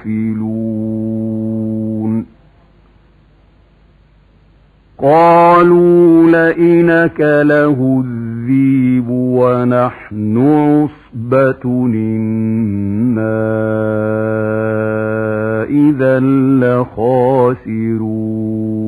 غافلون قالوا لئن أكله الذئب ونحن عصبة إنا إذا لخاسرون